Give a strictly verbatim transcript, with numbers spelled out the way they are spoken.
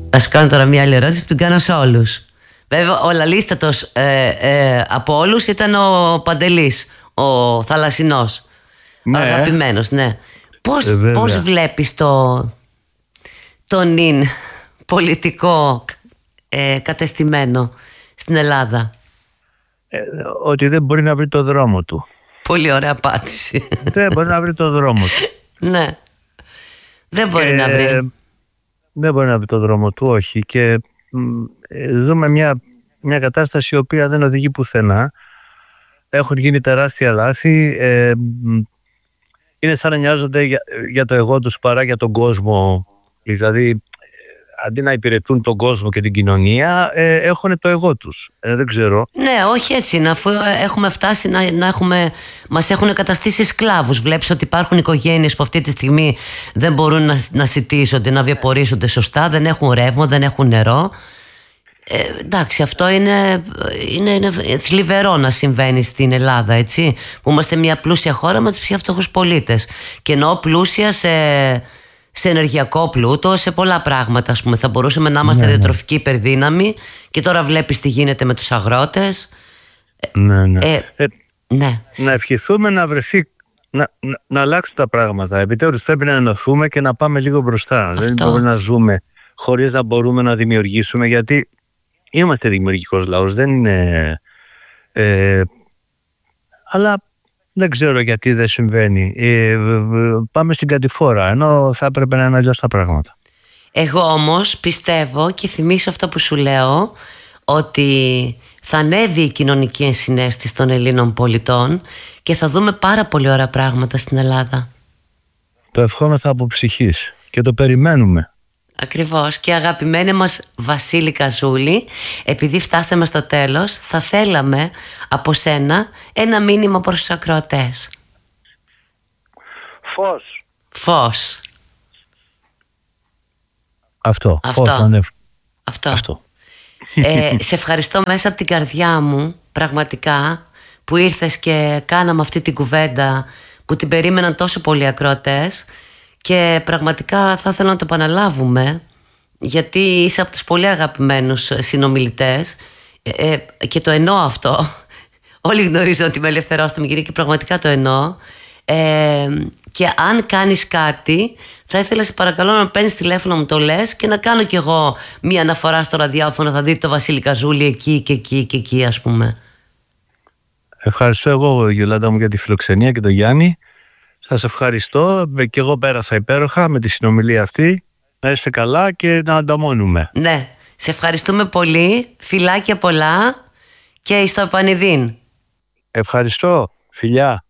Θα σου κάνω τώρα μια άλλη ερώτηση που την κάνω σε όλους. Βέβαια, ο λαλίστατος ε, ε, από όλους ήταν ο Παντελής, ο Θαλασσινός. Ναι. Αγαπημένος, ναι. Πώς, ε, πώς βλέπεις το, το νυν πολιτικό ε, κατεστημένο στην Ελλάδα? Ε, ότι δεν μπορεί να βρει το δρόμο του. Πολύ ωραία απάντηση. Δεν μπορεί να βρει το δρόμο του. Ναι. Δεν μπορεί και, να βρει. Δεν μπορεί να βρει το δρόμο του, όχι. Και μ, δούμε μια, μια κατάσταση η οποία δεν οδηγεί πουθενά. Έχουν γίνει τεράστια λάθη. Ε, είναι σαν να νοιάζονται για, για το εγώ τους παρά για τον κόσμο. Δηλαδή, αντί να υπηρετούν τον κόσμο και την κοινωνία, ε, έχουν το εγώ τους. Ε, δεν ξέρω. Ναι, όχι έτσι είναι. Αφού έχουμε φτάσει να, να έχουμε, μας έχουν καταστήσει σκλάβους. Βλέπεις ότι υπάρχουν οικογένειες που αυτή τη στιγμή δεν μπορούν να, να σιτήσονται, να βιοπορήσονται σωστά, δεν έχουν ρεύμα, δεν έχουν νερό. Ε, εντάξει, αυτό είναι, είναι, είναι θλιβερό να συμβαίνει στην Ελλάδα, έτσι, που είμαστε μια πλούσια χώρα με τους πιο φτωχούς πολίτες. Και εννοώ πλούσια σε, σε ενεργειακό πλούτο, σε πολλά πράγματα, ας πούμε. Θα μπορούσαμε να είμαστε ναι, διατροφική ναι. υπερδύναμη και τώρα βλέπεις τι γίνεται με τους αγρότες. Ναι, ναι. Ε, ε, ναι. Να ευχηθούμε να βρεθεί, να, να, να αλλάξουν τα πράγματα. Επιτέλους πρέπει να ενωθούμε και να πάμε λίγο μπροστά. Αυτό. Δεν μπορούμε να ζούμε χωρίς να μπορούμε να δημιουργήσουμε, γιατί είμαστε δημιουργικός λαός, δεν είναι... Ε, αλλά δεν ξέρω γιατί δεν συμβαίνει. Ε, πάμε στην κατηφόρα, ενώ θα έπρεπε να είναι αλλιώς τα πράγματα. Εγώ όμως πιστεύω και θυμίσω αυτό που σου λέω, ότι θα ανέβει η κοινωνική ενσυναίσθηση των Ελλήνων πολιτών και θα δούμε πάρα πολύ ωραία πράγματα στην Ελλάδα. Το ευχόμεθα από ψυχής και το περιμένουμε. Ακριβώς. Και αγαπημένη μας Βασίλη Καζούλη, επειδή φτάσαμε στο τέλος, θα θέλαμε από σένα ένα μήνυμα προς τους ακροατές. Φως. Φως. Αυτό. Αυτό. Φως, ανεβ... Αυτό. Αυτό. Ε, σε ευχαριστώ μέσα από την καρδιά μου, πραγματικά, που ήρθες και κάναμε αυτή την κουβέντα που την περίμεναν τόσο πολλοί ακροατές. Και πραγματικά θα ήθελα να το επαναλάβουμε, γιατί είσαι από τους πολύ αγαπημένους συνομιλητές ε, ε, και το εννοώ αυτό. Όλοι γνωρίζουν ότι είμαι ελευθερόστομη κυρία και πραγματικά το εννοώ. Ε, και αν κάνεις κάτι, θα ήθελα σε παρακαλώ να παίρνεις τηλέφωνο, μου το λες και να κάνω κι εγώ μία αναφορά στο ραδιόφωνο. Θα δείτε το Βασίλη Καζούλη εκεί και εκεί και εκεί, ας πούμε. Ευχαριστώ εγώ, Γιολάντα μου, για τη φιλοξενία και τον Γιάννη. Σας ευχαριστώ και εγώ πέρασα υπέροχα με τη συνομιλία αυτή. Να είστε καλά και να ανταμώνουμε. Ναι, σε ευχαριστούμε πολύ. Φιλάκια πολλά και εις το επανειδήν. Ευχαριστώ. Φιλιά.